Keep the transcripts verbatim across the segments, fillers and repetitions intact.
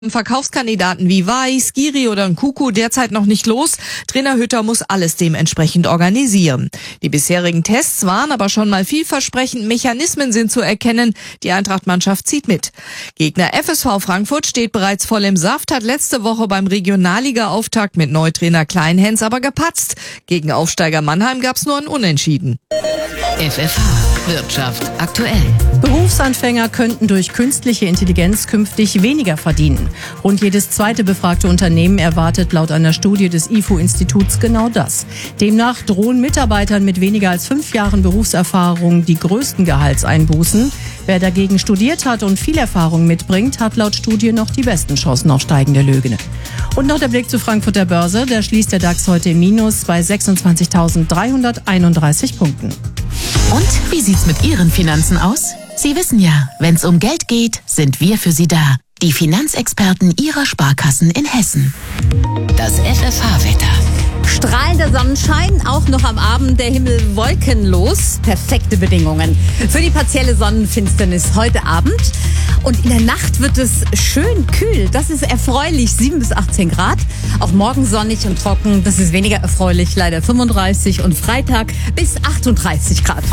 Verkaufskandidaten wie Weiß, Skiri oder Nkuku derzeit noch nicht los. Trainer Hütter muss alles dementsprechend organisieren. Die bisherigen Tests waren aber schon mal vielversprechend. Mechanismen sind zu erkennen. Die Eintracht-Mannschaft zieht mit. Gegner F S V Frankfurt steht bereits voll im Saft, hat letzte Woche beim Regionalliga-Auftakt mit Neutrainer Kleinhens aber gepatzt. Gegen Aufsteiger Mannheim gab's nur ein Unentschieden. F F H Wirtschaft aktuell. Berufsanfänger könnten durch künstliche Intelligenz künftig weniger verdienen. Rund jedes zweite befragte Unternehmen erwartet laut einer Studie des I F O-Instituts genau das. Demnach drohen Mitarbeitern mit weniger als fünf Jahren Berufserfahrung die größten Gehaltseinbußen. Wer dagegen studiert hat und viel Erfahrung mitbringt, hat laut Studie noch die besten Chancen auf steigende Löhne. Und noch der Blick zur Frankfurter Börse. Da schließt der DAX heute im Minus bei sechsundzwanzigtausenddreihunderteinunddreißig Punkten. Und wie sieht's mit Ihren Finanzen aus? Sie wissen ja, wenn's um Geld geht, sind wir für Sie da. Die Finanzexperten Ihrer Sparkassen in Hessen. Das F F H-Wetter. Strahlender Sonnenschein, auch noch am Abend der Himmel wolkenlos. Perfekte Bedingungen für die partielle Sonnenfinsternis heute Abend. Und in der Nacht wird es schön kühl. Das ist erfreulich, sieben bis achtzehn Grad. Auch morgen sonnig und trocken. Das ist weniger erfreulich, leider fünfunddreißig. Und Freitag bis achtunddreißig Grad.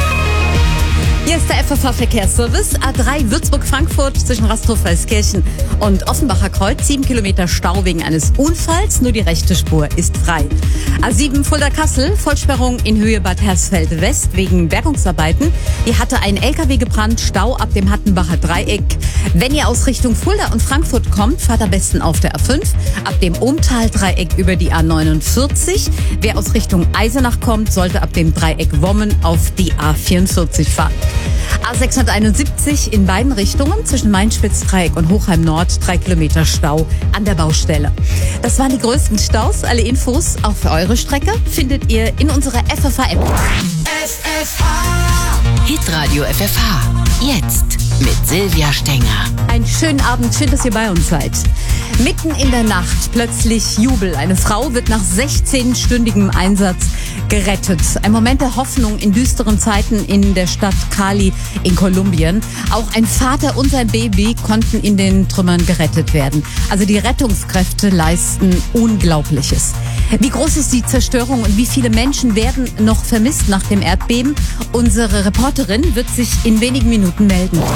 Hier ist der F F H-Verkehrsservice. A drei Würzburg-Frankfurt zwischen Rastrow-Weißkirchen und Offenbacher Kreuz. Sieben Kilometer Stau wegen eines Unfalls. Nur die rechte Spur ist frei. A sieben Fulda-Kassel. Vollsperrung in Höhe Bad Hersfeld-West wegen Bergungsarbeiten. Hier hatte ein L K W gebrannt. Stau ab dem Hattenbacher Dreieck. Wenn ihr aus Richtung Fulda und Frankfurt kommt, fahrt am besten auf der A fünf. Ab dem Umtal-Dreieck über die A neunundvierzig. Wer aus Richtung Eisenach kommt, sollte ab dem Dreieck Wommen auf die A vierundvierzig fahren. A sechshunderteinundsiebzig in beiden Richtungen zwischen Mainspitz-Dreieck und Hochheim Nord. Drei Kilometer Stau an der Baustelle. Das waren die größten Staus. Alle Infos auch für eure Strecke findet ihr in unserer F F H-App. F F H Hitradio F F H. Jetzt mit Silvia Stenger. Einen schönen Abend, schön, dass ihr bei uns seid. Mitten in der Nacht plötzlich Jubel. Eine Frau wird nach sechzehnstündigem Einsatz gerettet. Ein Moment der Hoffnung in düsteren Zeiten in der Stadt Cali in Kolumbien. Auch ein Vater und sein Baby konnten in den Trümmern gerettet werden. Also die Rettungskräfte leisten Unglaubliches. Wie groß ist die Zerstörung und wie viele Menschen werden noch vermisst nach dem Erdbeben? Unsere Reporterin wird sich in wenigen Minuten melden.